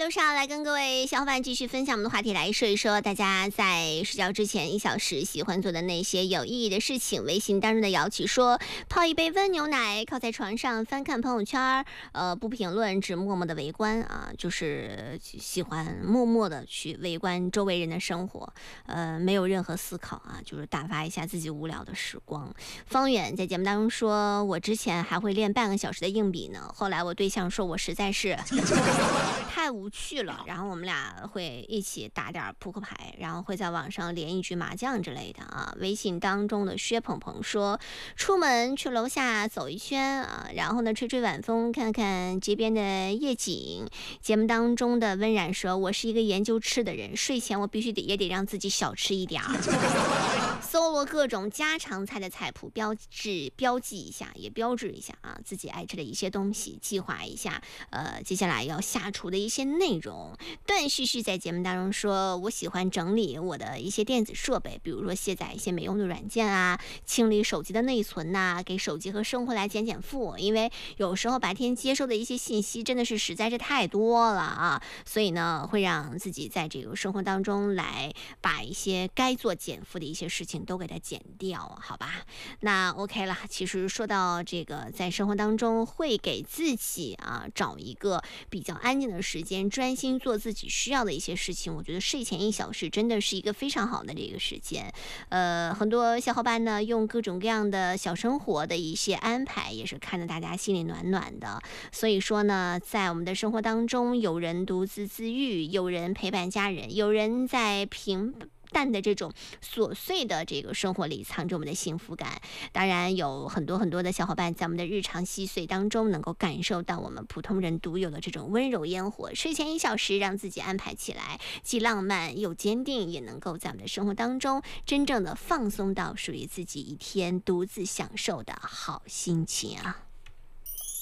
路上来跟各位小伙伴继续分享我们的话题，来说一说大家在睡觉之前1小时喜欢做的那些有意义的事情。微信当中的姚启说，泡一杯温牛奶，靠在床上翻看朋友圈，不评论，只默默的围观啊，就是喜欢默默的去围观周围人的生活，没有任何思考啊，就是打发一下自己无聊的时光。方远在节目当中说，我之前还会练半个小时的硬笔呢，后来我对象说我实在是太无趣了，然后我们俩会一起打点扑克牌，然后会在网上连一局麻将之类的啊。微信当中的薛鹏鹏说，出门去楼下走一圈啊，然后呢吹吹晚风，看看这边的夜景。节目当中的温冉说，我是一个研究吃的人，睡前我必须也得让自己少吃一点搜罗各种家常菜的菜谱，标记一下，也标志一下啊，自己爱吃的一些东西，计划一下接下来要下厨的一些内容。段旭旭在节目当中说，我喜欢整理我的一些电子设备，比如说卸载一些没用的软件啊，清理手机的内存呐，给手机和生活来减负，因为有时候白天接收的一些信息真的是实在是太多了啊，所以呢会让自己在这个生活当中来把一些该做减负的一些事情都给它减掉，好吧？那 OK 了。其实说到这个，在生活当中会给自己找一个比较安静的时间，专心做自己需要的一些事情，我觉得睡前1小时真的是一个非常好的这个时间。很多小伙伴呢用各种各样的小生活的一些安排，也是看得大家心里暖暖的。所以说呢，在我们的生活当中，有人独自自愈，有人陪伴家人，有人在平淡的这种琐碎的这个生活里藏着我们的幸福感。当然有很多的小伙伴在我们的日常细碎当中能够感受到我们普通人独有的这种温柔烟火。睡前1小时让自己安排起来，既浪漫又坚定，也能够在我们的生活当中真正的放松到属于自己一天独自享受的好心情啊。